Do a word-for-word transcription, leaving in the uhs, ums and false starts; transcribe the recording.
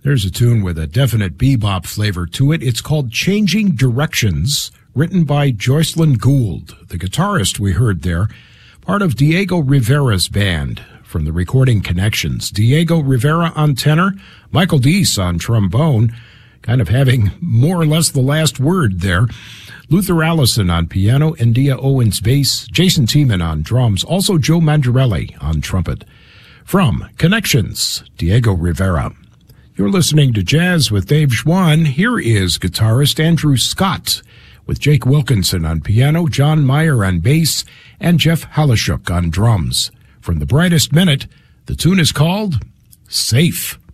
There's a tune with a definite bebop flavor to it. It's called Changing Directions, written by Jocelyn Gould. The guitarist we heard there, part of Diego Rivera's band from the recording Connections. Diego Rivera on tenor, Michael Deese on trombone, kind of having more or less the last word there. Luther Allison on piano, India Owens bass, Jason Tiemann on drums, also Joe Mandarelli on trumpet. From Connections, Diego Rivera. You're listening to Jazz with Dave Schwann. Here is guitarist Andrew Scott with Jake Wilkinson on piano, John Meyer on bass, and Jeff Halashuk on drums. From The Brightest Minute, the tune is called Safe.